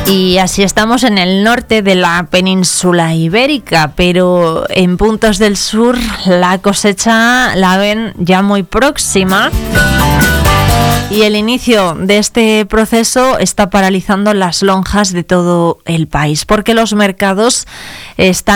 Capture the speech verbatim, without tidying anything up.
Y así estamos en el norte de la península ibérica, pero en puntos del sur la cosecha la ven ya muy próxima. Y el inicio de este proceso está paralizando las lonjas de todo el país, porque los mercados están